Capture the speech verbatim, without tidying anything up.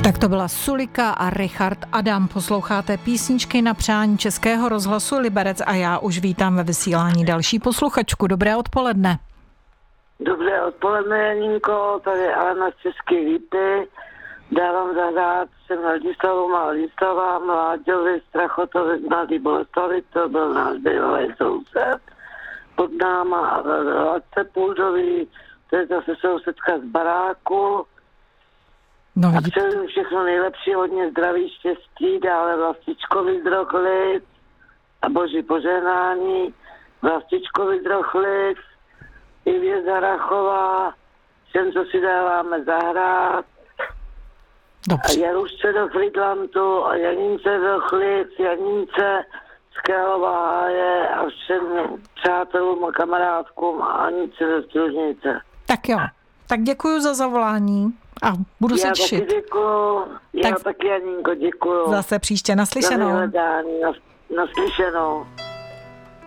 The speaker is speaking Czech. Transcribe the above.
Tak to byla Sulika a Richard Adam. Posloucháte písničky na přání Českého rozhlasu Liberec a já už vítám ve vysílání další posluchačku. Dobré odpoledne. Dobré odpoledne, Janinko, tady Alena z České Lípy. Dávám zahrát jsem Ladislavu Maladislava, Mláďovi, Strachotovi, Mladý Boleslavi, to byl náš bývalý soused. Pod náma Hladce Půldový, to je zase sousedka z baráku. No, a přeju všechno nejlepší, hodně zdraví, štěstí, dále Vlastičkovi Zdrochlic a boží požehnání, Vlastičkovi Zdrochlic, Ivě Zarachová, všem, co si dáváme zahrát. Dobře. A Jarušce do Frýdlantu a Janince do Chlic, Janince z Králová háje a všem přátelům a kamarádkům a Anice ze Stružnice. Tak jo, tak děkuju za zavolání a budu se Já těšit. taky děkuju, já Tak taky, Janinko, děkuju. Zase příště naslyšenou. Za vyhledání, nas, naslyšenou.